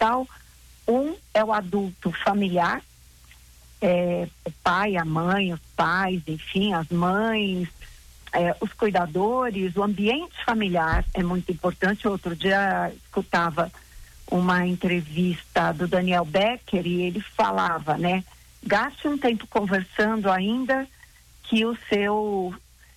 fundamental. Um é o adulto familiar, o pai, a mãe, os pais, enfim, as mães, os cuidadores, o ambiente familiar é muito importante. Outro dia escutava uma entrevista do Daniel Becker e ele falava, né? Gaste um tempo conversando ainda que o seu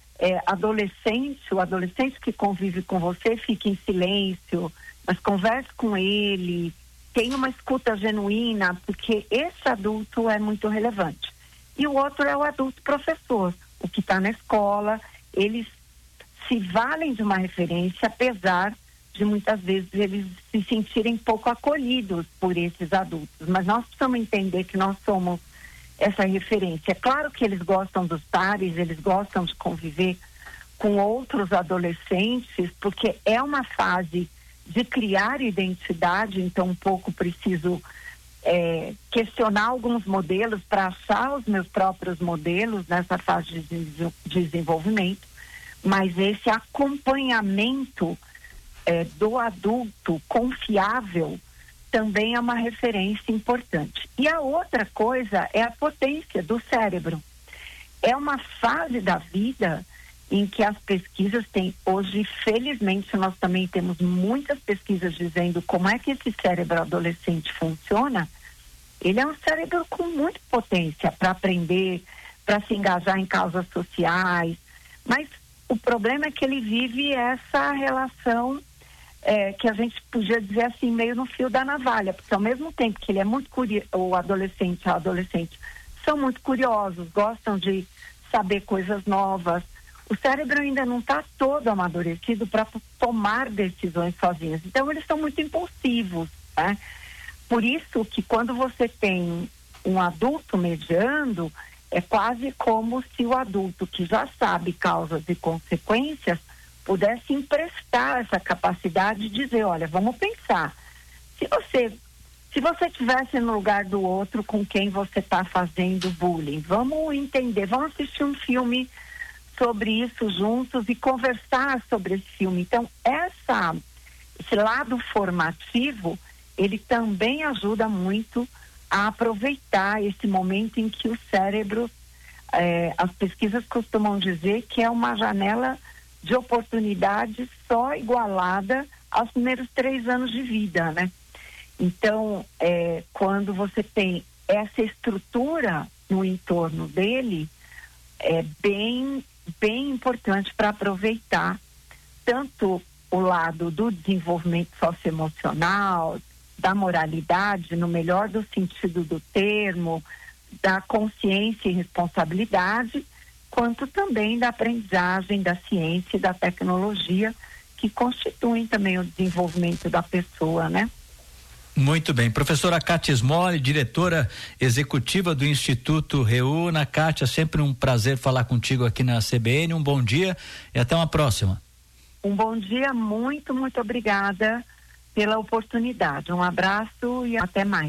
o adolescente que convive com você fique em silêncio, mas converse com ele, tenha uma escuta genuína, porque esse adulto é muito relevante. E o outro é o adulto professor, o que está na escola. Eles se valem de uma referência, apesar de muitas vezes eles se sentirem pouco acolhidos por esses adultos. Mas nós precisamos entender que nós somos essa referência. É claro que eles gostam dos pares, eles gostam de conviver com outros adolescentes, porque é uma fase de criar identidade, então um pouco preciso questionar alguns modelos para achar os meus próprios modelos nessa fase de desenvolvimento, mas esse acompanhamento do adulto confiável também é uma referência importante. E a outra coisa é a potência do cérebro. É uma fase da vida em que as pesquisas têm, hoje, felizmente, nós também temos muitas pesquisas dizendo como é que esse cérebro adolescente funciona. Ele é um cérebro com muita potência para aprender, para se engajar em causas sociais, mas o problema é que ele vive essa relação que a gente podia dizer assim, meio no fio da navalha, porque ao mesmo tempo que ele é muito curioso, o adolescente, a adolescente, são muito curiosos, gostam de saber coisas novas, o cérebro ainda não está todo amadurecido para tomar decisões sozinhos, então eles são muito impulsivos, né? Por isso que quando você tem um adulto mediando, é quase como se o adulto que já sabe causas e consequências pudesse emprestar essa capacidade de dizer, olha, vamos pensar, se você estivesse no lugar do outro com quem você está fazendo bullying, vamos entender, vamos assistir um filme sobre isso juntos e conversar sobre esse filme. Então, esse lado formativo, ele também ajuda muito a aproveitar esse momento em que o cérebro, as pesquisas costumam dizer que é uma janela de oportunidade só igualada aos primeiros 3 anos de vida, né? Então, quando você tem essa estrutura no entorno dele, é bem importante para aproveitar tanto o lado do desenvolvimento socioemocional, da moralidade, no melhor do sentido do termo, da consciência e responsabilidade, quanto também da aprendizagem, da ciência e da tecnologia, que constituem também o desenvolvimento da pessoa, né? Muito bem. Professora Kátia Smolli, diretora executiva do Instituto Reúna. Kátia, sempre um prazer falar contigo aqui na CBN. Um bom dia e até uma próxima. Um bom dia, muito obrigada pela oportunidade. Um abraço e até mais.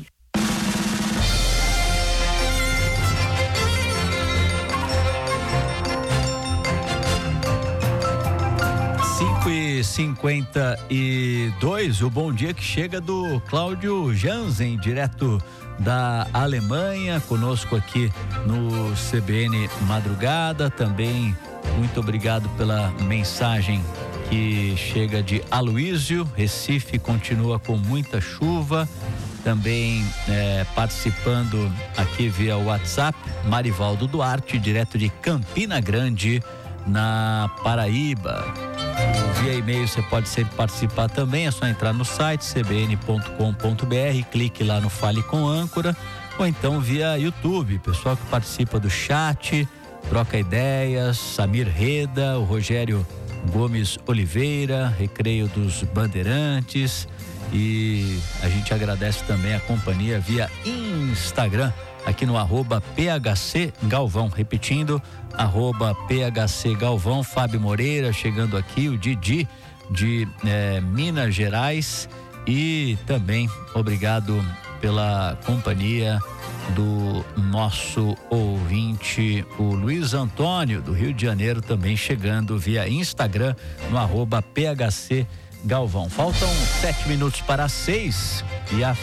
5h52, o bom dia que chega do Cláudio Jansen, direto da Alemanha, conosco aqui no CBN Madrugada. Também muito obrigado pela mensagem que chega de Aloísio. Recife continua com muita chuva. Também participando aqui via WhatsApp, Marivaldo Duarte, direto de Campina Grande, na Paraíba. Via e-mail você pode sempre participar também, é só entrar no site cbn.com.br, clique lá no Fale com Âncora, ou então via YouTube, pessoal que participa do chat, troca ideias, Samir Reda, o Rogério Gomes Oliveira, Recreio dos Bandeirantes, e a gente agradece também a companhia via Instagram, aqui no @PHC Galvão, repetindo, @PHC Galvão. Fábio Moreira chegando aqui, o Didi de Minas Gerais, e também obrigado pela companhia do nosso ouvinte, o Luiz Antônio do Rio de Janeiro, também chegando via Instagram no @PHC Galvão. Faltam 7 minutos para 6 e a